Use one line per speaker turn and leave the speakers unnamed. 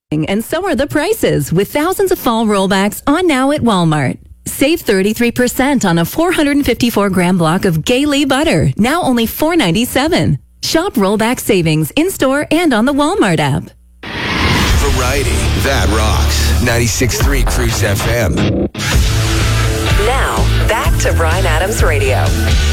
And so are the prices, with thousands of fall rollbacks on now at Walmart. Save 33% on a 454-gram block of Gay butter, now only $4.97. Shop rollback savings in-store and on the Walmart app.
Variety that rocks. 96.3 Cruise FM.
Now, back to Bryan Adams Radio.